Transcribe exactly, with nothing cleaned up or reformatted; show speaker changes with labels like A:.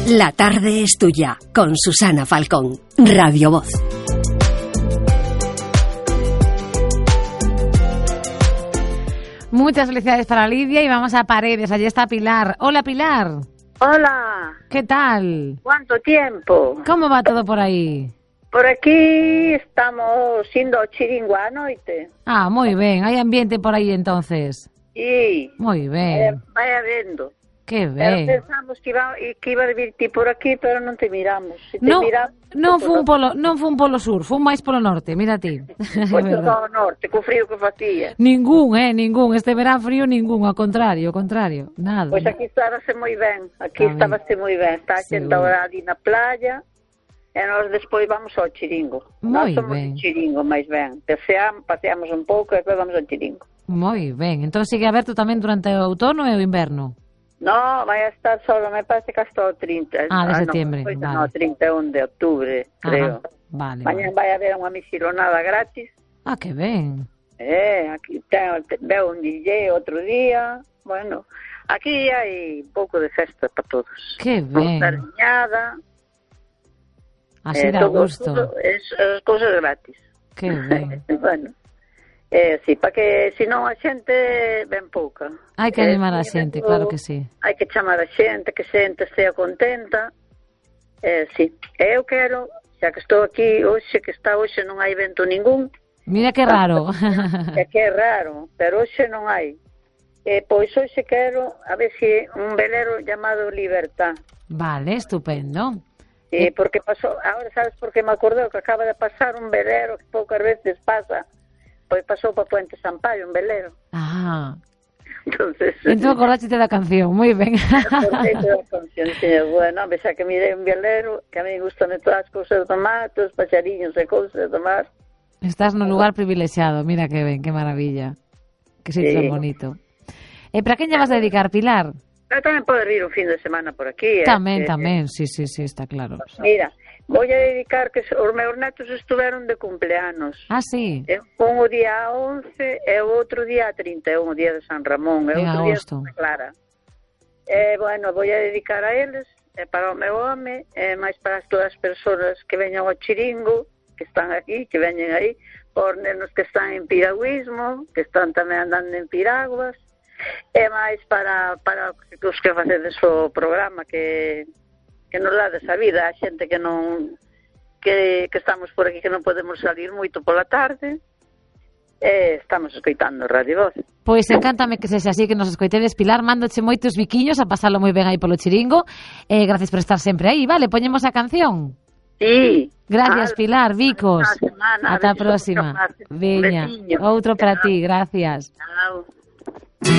A: La tarde es tuya, con Susana Falcón, Radio Voz.
B: Muchas felicidades para Lidia y vamos a Paredes. Allí está Pilar. Hola, Pilar.
C: Hola.
B: ¿Qué tal?
C: ¿Cuánto tiempo?
B: ¿Cómo va todo por aí?
C: Por aquí estamos indo ao chiringo á noite.
B: Ah, moi ben. Hai ambiente por aí entonces.
C: Sí.
B: Moi ben.
C: Eh, vai habendo.
B: Que
C: ben.
B: ben.
C: Pensamos que iba, que iba a vir ti por aquí, pero non te miramos. Se te
B: No,
C: miramos,
B: non fun polo, non fun polo sur, fun máis polo norte, mira ti.
C: Pois ao norte, co frío que facía.
B: Ningún, eh, ningún. Este verán frío ningún, ao contrario, ao contrario. Nada.
C: Pois aquí estábase moi ben, aquí
B: Ah,
C: estábase moi ben. Está a xente
B: seguro.
C: agora ali na playa, e nós despois vamos ao chiringo.
B: Moi
C: Nós somos
B: ben.
C: un chiringo, máis ben. Paseamos, paseamos un pouco e depois vamos ao chiringo.
B: Moi ben. Entón sigue aberto tamén durante o outono e o inverno.
C: No, vai a estar solo, me parece que hasta o trinta.
B: Ah, de
C: no,
B: septiembre,
C: pois
B: vale.
C: No, trinta e un de octubre, creo.
B: Ajá, vale.
C: Mañá
B: vale.
C: vai haber unha misilonada gratis.
B: Ah, que ben.
C: Eh, aquí ten, veo un D J outro día. Bueno, aquí hai un pouco de festa para todos.
B: Que ben.
C: Sardinada.
B: Así
C: eh,
B: dá
C: todo,
B: gusto.
C: todo, es, es cousas gratis.
B: Que ben.
C: Bueno, eh, sí, para que senón a xente ven pouca.
B: Hai que animar a
C: Eh,
B: xente,
C: vendo-
B: claro que sí.
C: Hai que chamar a xente, que a xente estea contenta. Eh, sí, eu quero, xa que estou aquí hoxe, que está hoxe non hai evento ningún,
B: Mira que raro.
C: é que é raro, pero hoxe non hai. Eh, pois hoxe quero, a ver se un velero chamado Libertad.
B: Vale, estupendo.
C: Eh, porque pasou, agora sabes por que me acordou que acaba de pasar un velero que poucas veces pasa, pois pasou para Puente Sampaio un velero.
B: Ah,
C: Entonces,
B: entón acordaste da canción, moi ben.
C: acordeite da canción, dixen, bueno, a ver xa que mirei un velero, que a mí gustan todas as cousas do mar, todos os paxariños e cousas do mar.
B: Estás no lugar privilexiado, mira que ben, que maravilla. Que sitio
C: Sí.
B: tan bonito. E para quen lle vas a dedicar, Pilar?
C: Pero tamén podes ir un fin de semana por aquí. eh,
B: Tamén,
C: que-
B: tamén, sí, sí, sí, está claro.
C: Mira, voy a dedicar que os meus netos estuveron de cumpleanos.
B: Ah, sí,
C: Eh, Un o día once e o outro día trinta e un, o día de San Ramón, e
B: En
C: outro día de
B: agosto.
C: Santa Clara. Eh, bueno, voy a dedicar a eles, e para o meu home, e máis para as todas as persoas que veñan ao chiringo, que están aquí, que veñen aí, por nenos que están en piragüismo, que están tamén andando en piraguas, e máis para, para os que facedes o programa, que, que nos dades a vida, a xente que non que, que estamos por aquí, que non podemos salir moito pola tarde, e estamos escoitando Radio Voz.
B: pois encántame que sexa así, que nos escoitedes, Pilar, mándoche moitos biquiños a pasalo moi ben aí polo chiringo. Eh, gracias por estar sempre aí, vale, poñemos a canción.
C: Sí.
B: Gracias,
C: Ah,
B: Pilar, bicos.
C: Boa semana,
B: Ata a
C: beijo,
B: próxima.
C: beijo,
B: Veña,
C: besiño.
B: outro para
C: Chao.
B: ti, gracias.
C: Chao.